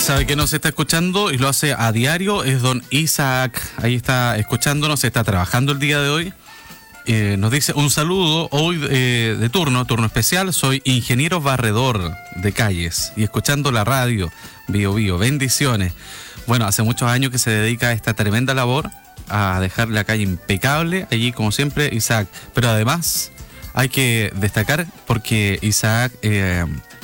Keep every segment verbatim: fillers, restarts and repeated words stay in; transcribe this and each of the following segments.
Sabe que nos está escuchando y lo hace a diario, es don Isaac. Ahí está escuchándonos, está trabajando el día de hoy. Eh, nos dice un saludo hoy eh, de turno, turno especial. Soy ingeniero barredor de calles y escuchando la radio Bio Bio. Bendiciones. Bueno, hace muchos años que se dedica a esta tremenda labor, a dejar la calle impecable. Allí, como siempre, Isaac. Pero además hay que destacar porque Isaac eh,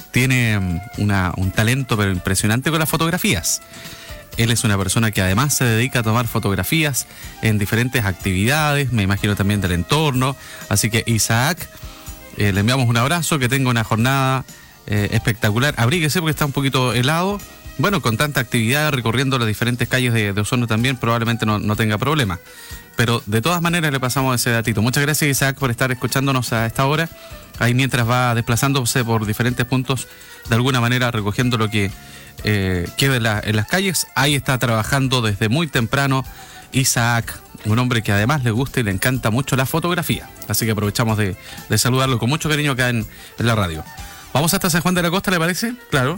tiene una, un talento pero impresionante con las fotografías. Él es una persona que además se dedica a tomar fotografías en diferentes actividades, me imagino también del entorno. Así que Isaac, eh, le enviamos un abrazo, que tenga una jornada eh, espectacular. Abríguese porque está un poquito helado. Bueno, con tanta actividad recorriendo las diferentes calles de, de Osorno también probablemente no, no tenga problema. Pero de todas maneras le pasamos ese datito. Muchas gracias, Isaac, por estar escuchándonos a esta hora. Ahí mientras va desplazándose por diferentes puntos, de alguna manera recogiendo lo que eh, queda en, la, en las calles. Ahí está trabajando desde muy temprano Isaac, un hombre que además le gusta y le encanta mucho la fotografía. Así que aprovechamos de, de saludarlo con mucho cariño acá en, en la radio. Vamos hasta San Juan de la Costa, ¿le parece? Claro.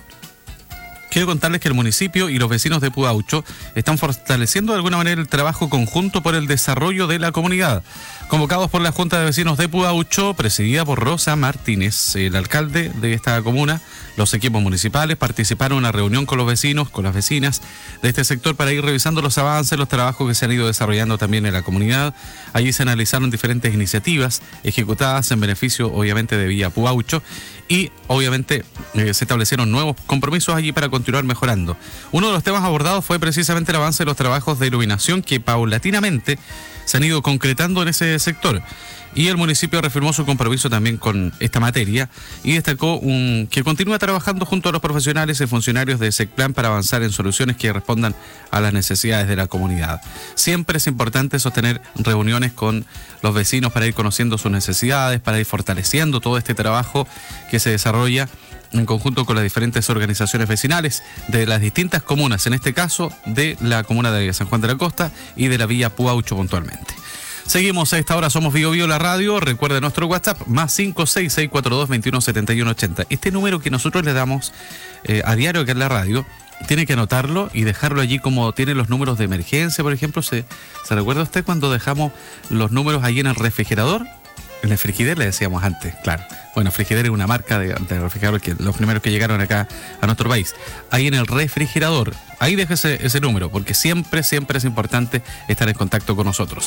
Quiero contarles que el municipio y los vecinos de Pudahucho están fortaleciendo de alguna manera el trabajo conjunto por el desarrollo de la comunidad. Convocados por la Junta de Vecinos de Pudahucho, presidida por Rosa Martínez, el alcalde de esta comuna, los equipos municipales participaron en una reunión con los vecinos, con las vecinas de este sector para ir revisando los avances, los trabajos que se han ido desarrollando también en la comunidad. Allí se analizaron diferentes iniciativas ejecutadas en beneficio, obviamente, de Villa Pudahucho y, obviamente, eh, se establecieron nuevos compromisos allí para continuar mejorando. Uno de los temas abordados fue precisamente el avance de los trabajos de iluminación que paulatinamente se han ido concretando en ese sector. Y el municipio reafirmó su compromiso también con esta materia y destacó un, que continúa trabajando junto a los profesionales y funcionarios de SECPLAN para avanzar en soluciones que respondan a las necesidades de la comunidad. Siempre es importante sostener reuniones con los vecinos para ir conociendo sus necesidades, para ir fortaleciendo todo este trabajo que se desarrolla en conjunto con las diferentes organizaciones vecinales de las distintas comunas, en este caso de la comuna de San Juan de la Costa y de la Villa Pudahucho puntualmente. Seguimos a esta hora, somos Bio Bio la radio. Recuerde nuestro WhatsApp, más cinco seis seis cuatro dos, dos uno siete uno ocho cero. Este número que nosotros le damos eh, a diario acá en la radio, tiene que anotarlo y dejarlo allí como tiene los números de emergencia, por ejemplo. ¿Se, ¿se recuerda usted cuando dejamos los números allí en el refrigerador? En el Frigidaire le decíamos antes, claro. Bueno, Frigidaire es una marca de, de refrigerador que los primeros que llegaron acá a nuestro país. Ahí en el refrigerador, ahí deje ese, ese número, porque siempre, siempre es importante estar en contacto con nosotros.